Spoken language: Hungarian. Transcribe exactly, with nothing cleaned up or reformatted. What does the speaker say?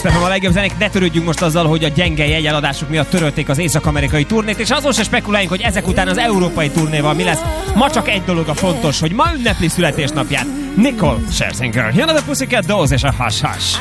X ef em a legjobb zenék, ne törődjünk most azzal, hogy a gyenge jegyeladásuk miatt törölték az észak-amerikai turnét, és azon se spekuláljunk, hogy ezek után az európai turnéval mi lesz. Ma csak egy dolog a fontos, hogy ma ünnepli születésnapját Nicole Scherzinger. Jön a Pussycat Dolls és a Hush Hush.